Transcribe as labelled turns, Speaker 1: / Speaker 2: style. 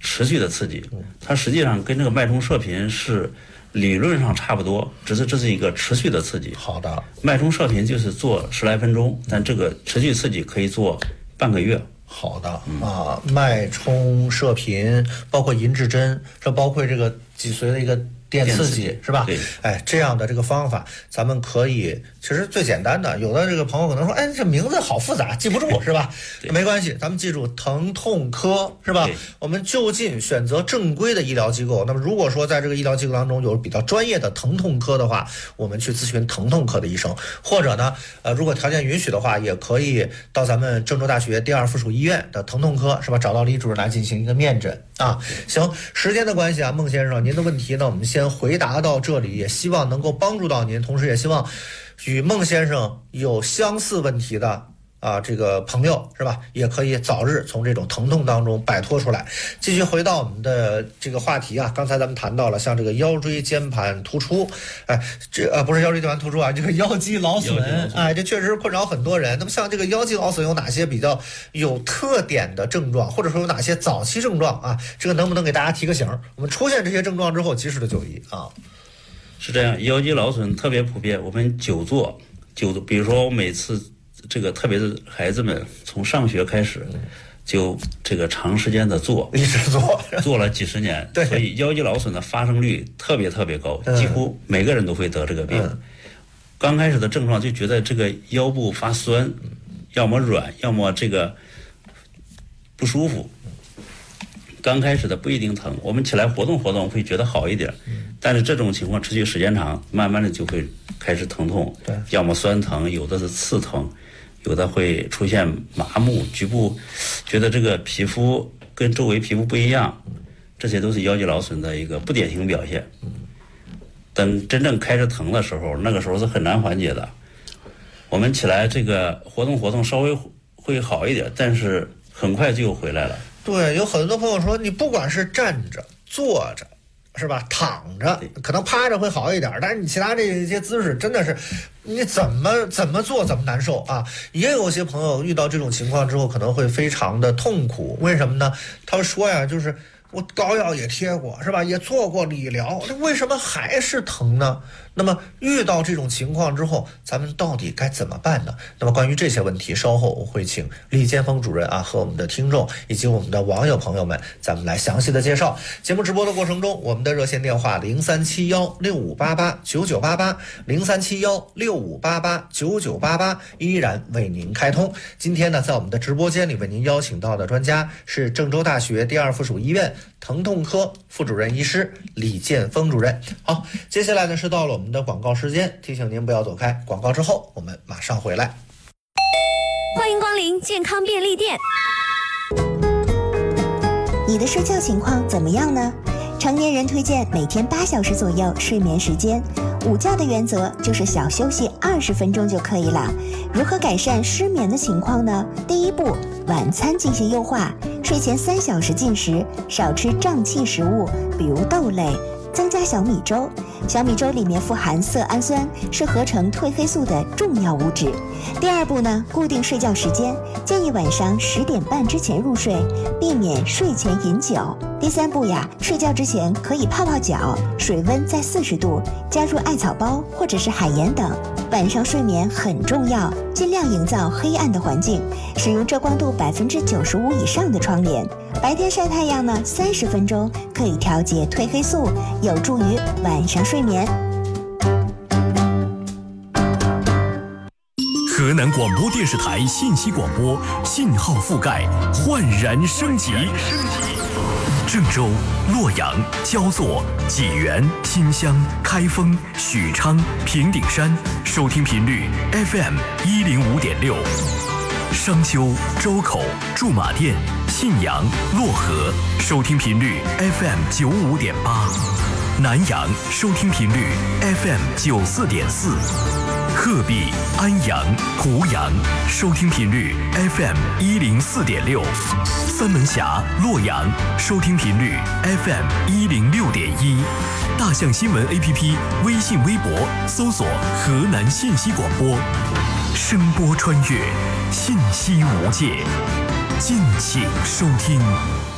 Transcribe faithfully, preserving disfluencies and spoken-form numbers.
Speaker 1: 持续的刺激，它实际上跟这个脉冲射频是理论上差不多，只是这是一个持续的刺激。
Speaker 2: 好的，
Speaker 1: 脉冲射频就是做十来分钟，但这个持续刺激可以做半个月。
Speaker 2: 好的啊，脉冲射频包括银质针，这包括这个脊髓的一个电刺激是吧？哎，这样的这个方法，咱们可以其实最简单的。有的这个朋友可能说，哎，这名字好复杂，记不住是吧？没关系，咱们记住疼痛科是吧？我们就近选择正规的医疗机构。那么如果说在这个医疗机构当中有比较专业的疼痛科的话，我们去咨询疼痛科的医生，或者呢，呃，如果条件允许的话，也可以到咱们郑州大学第二附属医院的疼痛科是吧？找到李主任来进行一个面诊啊。行，时间的关系啊，孟先生，您的问题呢，我们先回答到这里，也希望能够帮助到您，同时也希望与孟先生有相似问题的啊这个朋友是吧，也可以早日从这种疼痛当中摆脱出来。继续回到我们的这个话题啊，刚才咱们谈到了像这个腰椎间盘突出，哎，这呃不是腰椎间盘突出啊，这个腰肌劳损，哎，这确实困扰很多人。那么像这个腰肌劳损有哪些比较有特点的症状，或者说有哪些早期症状啊？这个能不能给大家提个醒？我们出现这些症状之后，及时的就医啊。
Speaker 1: 是这样，腰肌劳损特别普遍，我们久坐，久坐，比如说我每次。这个特别是孩子们从上学开始就这个长时间的坐，
Speaker 2: 一直坐，
Speaker 1: 坐了几十年，
Speaker 2: 对，
Speaker 1: 所以腰肌劳损的发生率特别特别高，几乎每个人都会得这个病。嗯、刚开始的症状就觉得这个腰部发酸，要么软，要么这个不舒服。刚开始的不一定疼，我们起来活动活动会觉得好一点，但是这种情况持续时间长，慢慢的就会开始疼痛，
Speaker 2: 对，
Speaker 1: 要么酸疼，有的是刺疼。有的会出现麻木，局部觉得这个皮肤跟周围皮肤不一样，这些都是腰肌劳损的一个不典型表现。等真正开始疼的时候，那个时候是很难缓解的。我们起来这个活动活动稍微会好一点，但是很快就又回来了。
Speaker 2: 对，有很多朋友说，你不管是站着、坐着。是吧？躺着可能趴着会好一点，但是你其他这些姿势真的是，你怎么怎么做怎么难受啊！也有些朋友遇到这种情况之后，可能会非常的痛苦。为什么呢？他说呀，就是我膏药也贴过，是吧？也做过理疗，那为什么还是疼呢？那么遇到这种情况之后，咱们到底该怎么办呢？那么关于这些问题，稍后我会请李建峰主任啊和我们的听众以及我们的网友朋友们，咱们来详细的介绍。节目直播的过程中，我们的热线电话零三七幺六五八八九九八八零三七幺六五八八九九八八依然为您开通。今天呢，在我们的直播间里为您邀请到的专家是郑州大学第二附属医院疼痛科副主任医师李建峰主任。好，接下来呢是到了我们的广告时间，提醒您不要走开，广告之后我们马上回来。
Speaker 3: 欢迎光临健康便利店。
Speaker 4: 你的睡觉情况怎么样呢？成年人推荐每天八小时左右睡眠时间，午觉的原则就是小休息二十分钟就可以了。如何改善失眠的情况呢？第一步，晚餐进行优化，睡前三小时进食，少吃胀气食物，比如豆类，增加小米粥。小米粥里面富含色氨酸，是合成褪黑素的重要物质。第二步呢，固定睡觉时间，建议晚上十点半之前入睡，避免睡前饮酒。第三步呀，睡觉之前可以泡泡脚，水温在四十度，加入艾草包或者是海盐等。晚上睡眠很重要，尽量营造黑暗的环境，使用遮光度百分之九十五以上的窗帘。白天晒太阳呢，三十分钟可以调节褪黑素，有助于晚上睡眠。
Speaker 5: 河南广播电视台信息广播信号覆盖焕然升级。郑州、洛阳、焦作、济源、新乡、开封、许昌、平顶山收听频率 F M 一零五点六。商丘、周口、驻马店、信阳、漯河收听频率 F M 九五点八。南阳收听频率 F M 九四点四。鹤壁、安阳、湖阳收听频率 F M 一零四点六，三门峡、洛阳收听频率 F M 一零六点一，大象新闻 A P P 微信微博搜索河南信息广播，声波穿越，信息无界，敬请收听。